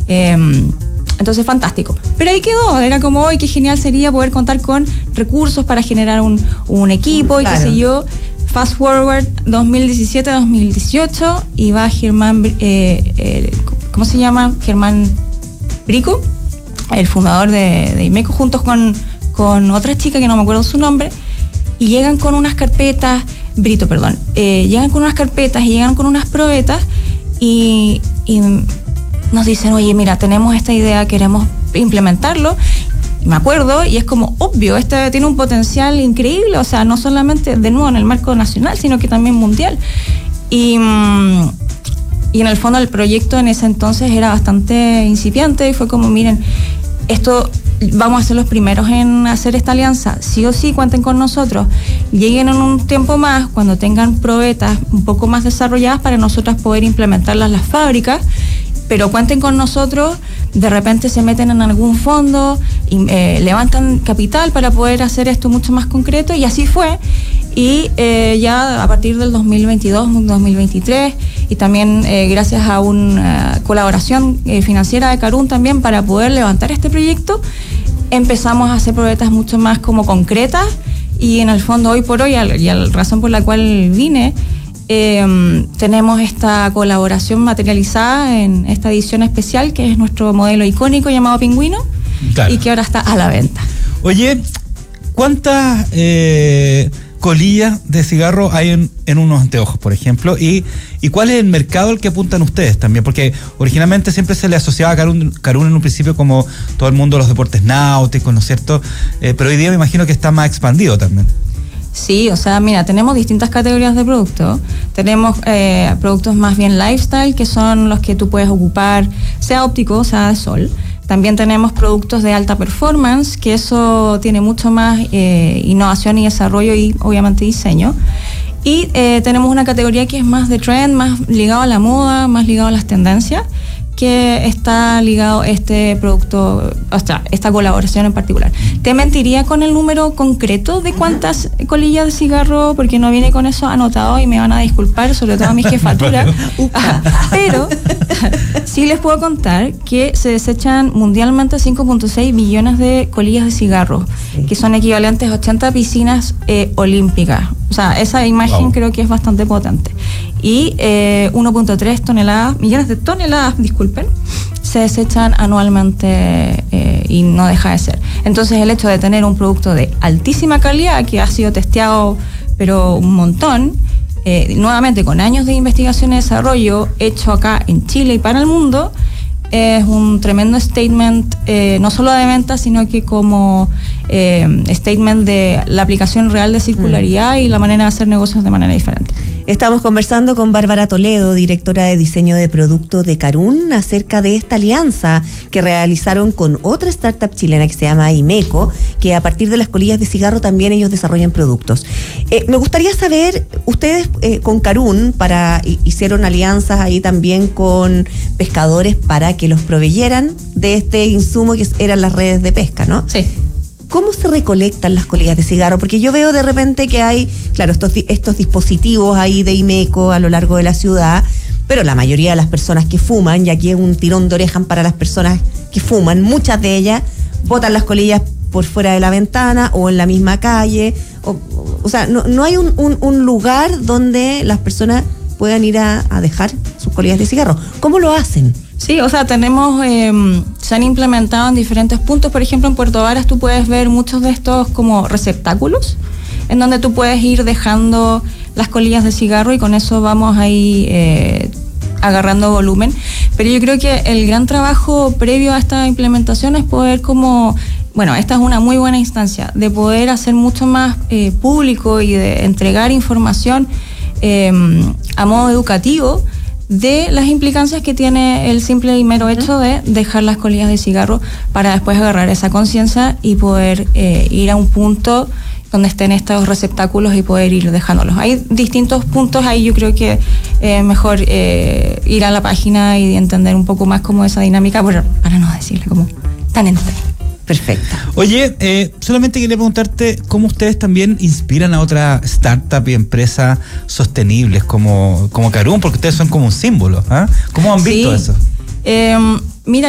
Entonces, fantástico. Pero ahí quedó, era como, hoy qué genial sería poder contar con recursos para generar un equipo y qué sé yo. Fast forward 2017-2018 y va Germán, ¿cómo se llama? Germán Brico, el fundador de Imeco, juntos con otra chica que no me acuerdo su nombre, y llegan con unas carpetas, llegan con unas carpetas y llegan con unas probetas y nos dicen, oye, mira, tenemos esta idea, queremos implementarlo. Y me acuerdo, y es como obvio, este tiene un potencial increíble, o sea, no solamente de nuevo en el marco nacional, sino que también mundial. Y en el fondo el proyecto en ese entonces era bastante incipiente y fue como, miren, esto vamos a ser los primeros en hacer esta alianza, sí o sí, cuenten con nosotros, lleguen en un tiempo más, cuando tengan probetas un poco más desarrolladas para nosotras poder implementarlas en las fábricas, pero cuenten con nosotros, de repente se meten en algún fondo, y, levantan capital para poder hacer esto mucho más concreto, y así fue. Y ya a partir del 2022, 2023, y también gracias a una colaboración financiera de Carún también para poder levantar este proyecto, empezamos a hacer probetas mucho más como concretas, y en el fondo hoy por hoy, y la razón por la cual vine, tenemos esta colaboración materializada en esta edición especial, que es nuestro modelo icónico llamado Pingüino, claro, y que ahora está a la venta. Oye, ¿cuántas colillas de cigarro hay en unos anteojos, por ejemplo? ¿Y cuál es el mercado al que apuntan ustedes también? Porque originalmente siempre se le asociaba a Carún en un principio como todo el mundo de los deportes náuticos, ¿no es cierto? Pero hoy día me imagino que está más expandido también. Sí, o sea, mira, tenemos distintas categorías de productos. Tenemos productos más bien lifestyle, que son los que tú puedes ocupar, sea óptico o sea de sol. También tenemos productos de alta performance, que eso tiene mucho más innovación y desarrollo y obviamente diseño. Y tenemos una categoría que es más de trend, más ligado a la moda, más ligado a las tendencias, que está ligado este producto, o sea, esta colaboración en particular. Te mentiría con el número concreto de cuántas colillas de cigarro, porque no viene con eso anotado y me van a disculpar, sobre todo a mi jefatura. Pero sí les puedo contar que se desechan mundialmente 5.6 billones de colillas de cigarro, que son equivalentes a 80 piscinas olímpicas. O sea, esa imagen creo que es bastante potente. Y 1.3 millones de toneladas, disculpen, se desechan anualmente y no deja de ser. Entonces el hecho de tener un producto de altísima calidad que ha sido testeado pero un montón, nuevamente con años de investigación y desarrollo hecho acá en Chile y para el mundo, es un tremendo statement, no solo de venta, sino que como statement de la aplicación real de circularidad y la manera de hacer negocios de manera diferente. Estamos conversando con Bárbara Toledo, directora de diseño de producto de Carún, acerca de esta alianza que realizaron con otra startup chilena que se llama Imeco, que a partir de las colillas de cigarro también ellos desarrollan productos. Me gustaría saber, ustedes con Carún hicieron alianzas ahí también con pescadores para que los proveyeran de este insumo que eran las redes de pesca, ¿no? Sí. ¿Cómo se recolectan las colillas de cigarro? Porque yo veo de repente que hay, claro, estos dispositivos ahí de Imeco a lo largo de la ciudad, pero la mayoría de las personas que fuman, y aquí es un tirón de orejas para las personas que fuman, muchas de ellas botan las colillas por fuera de la ventana o en la misma calle. O sea, no hay un lugar donde las personas puedan ir a dejar sus colillas de cigarro. ¿Cómo lo hacen? Sí, o sea, tenemos, se han implementado en diferentes puntos. Por ejemplo, en Puerto Varas tú puedes ver muchos de estos como receptáculos, en donde tú puedes ir dejando las colillas de cigarro y con eso vamos ahí agarrando volumen. Pero yo creo que el gran trabajo previo a esta implementación es poder esta es una muy buena instancia de poder hacer mucho más público y de entregar información a modo educativo de las implicancias que tiene el simple y mero hecho de dejar las colillas de cigarro, para después agarrar esa conciencia y poder ir a un punto donde estén estos receptáculos y poder ir dejándolos. Hay distintos puntos ahí, yo creo que mejor ir a la página y entender un poco más cómo esa dinámica, para no decirle como tan entretenido. Perfecto. Oye, solamente quería preguntarte cómo ustedes también inspiran a otras startups y empresas sostenibles como Carún, porque ustedes son como un símbolo, ¿eh? ¿Cómo han visto eso? Mira,